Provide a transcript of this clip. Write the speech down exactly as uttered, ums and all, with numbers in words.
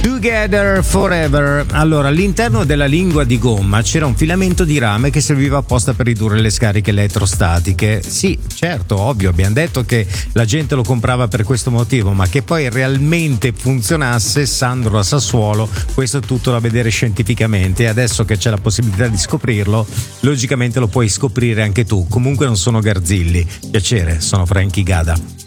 Together Forever. Allora, all'interno della lingua di gomma c'era un filamento di rame che serviva apposta per ridurre le scariche elettrostatiche. Sì, certo, ovvio, abbiamo detto che la gente lo comprava per questo motivo, ma che poi realmente funzionasse, Sandro a Sassuolo, questo è tutto da vedere scientificamente, e adesso che c'è la possibilità di scoprirlo, logicamente lo puoi scoprire anche tu. Comunque non sono Garzilli. Piacere, sono Frankie Gada.